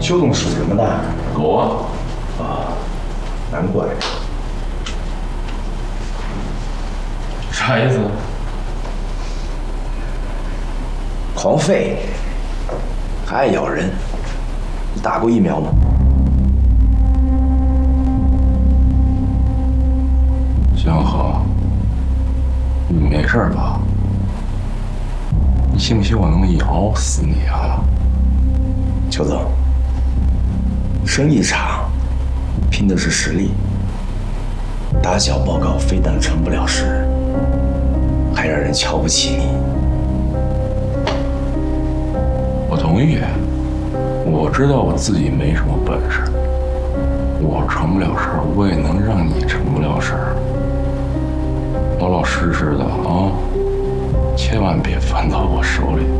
邱总属什么的？ 狗啊！ 啊，难怪。 啥意思？ 狂吠，还爱咬人。你打过疫苗吗？ 江河，你没事吧？你信不信我能咬死你啊？ 邱总，生意场拼的是实力，打小报告非但成不了事，还让人瞧不起你。 我同意，我知道我自己没什么本事，我成不了事儿，我也能让你成不了事儿。老老实实的啊，千万别翻到我手里。